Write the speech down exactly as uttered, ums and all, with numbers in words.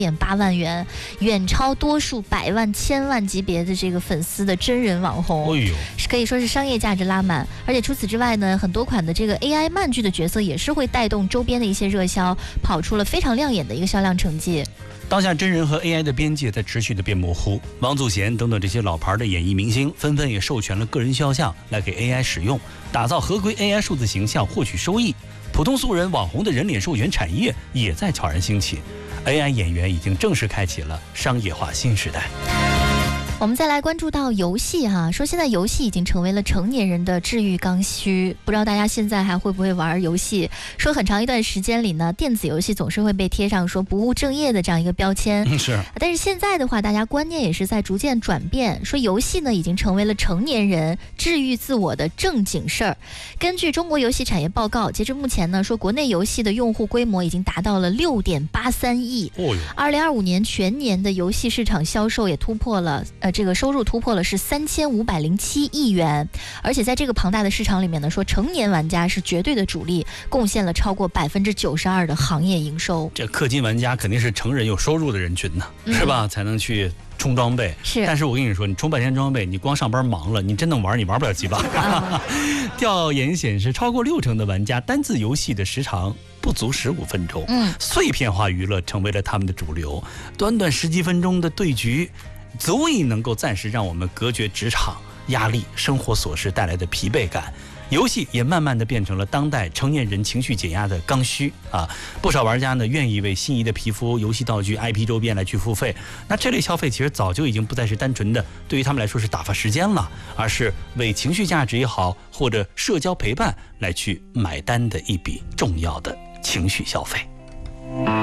点八万元，远超多数百万、千万级别的这个粉丝的真人网红， 哎呦， 可以说是商业价值拉满。而且除此之外呢，很多款的这个 A I 漫剧的角色也是会带动周边的一些热销，跑出了非常亮眼的一个销量成绩。 当下真人和 A I 的边界在持续的变模糊，王祖贤等等这些老牌的演艺明星纷纷也授权了个人肖像来给 A I 使用，打造合规 A I 数字形象获取收益。普通素人网红的人脸授权产业也在悄然兴起， A I 演员已经正式开启了商业化新时代。 我们再来关注到游戏哈，说现在游戏已经成为了成年人的治愈刚需，不知道大家现在还会不会玩游戏？说很长一段时间里呢，电子游戏总是会被贴上说不务正业的这样一个标签， 是。 但是现在的话，大家观念也是在逐渐转变，说游戏呢已经成为了成年人治愈自我的正经事儿。根据中国游戏产业报告，截至目前呢，说国内游戏的用户规模已经达到了六点八三亿。 哦哟， 二零二五年全年的游戏市场销售也突破了呃。这个收入突破了是三千五百零七亿元，而且在这个庞大的市场里面呢，说成年玩家是绝对的主力，贡献了超过百分之九十二的行业营收。 这氪金玩家肯定是成人有收入的人群呢，嗯、是吧？才能去充装备。 是， 但是我跟你说，你充半天装备，你光上班忙了，你真能玩，你玩不了几把。啊、调研显示，超过六成的玩家单字游戏的时长不足十五分钟， 嗯， 碎片化娱乐成为了他们的主流。短短十几分钟的对局，足以能够暂时让我们隔绝职场压力、生活琐事带来的疲惫感。游戏也慢慢的变成了当代成年人情绪减压的刚需啊！不少玩家呢愿意为心仪的皮肤、游戏道具、I P 周边来去付费。那这类消费其实早就已经不再是单纯的对于他们来说是打发时间了，而是为情绪价值也好，或者社交陪伴来去买单的一笔重要的情绪消费。